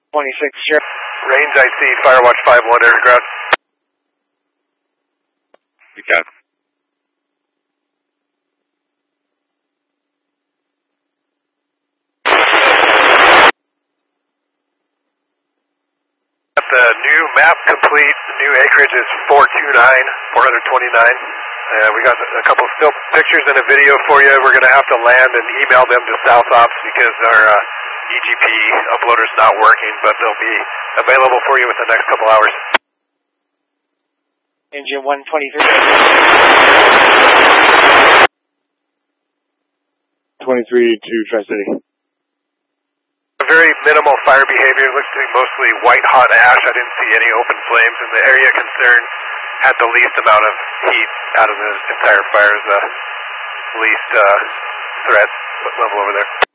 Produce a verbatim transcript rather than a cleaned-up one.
twenty-six, sure. Range I C, Firewatch five one, aircraft. You got it. The new map complete, the new acreage is four two nine, four twenty-nine. Uh, we got a couple still pictures and a video for you. We're going to have to land and email them to South Ops because our uh, E G P uploader's not working, but they'll be available for you within the next couple hours. Engine one twenty-three. twenty-three to Tri-City. Very minimal fire behavior. It looks to be mostly white hot ash. I didn't see any open flames, and the area concern had the least amount of heat out of the entire fire. Is the least uh, threat level over there.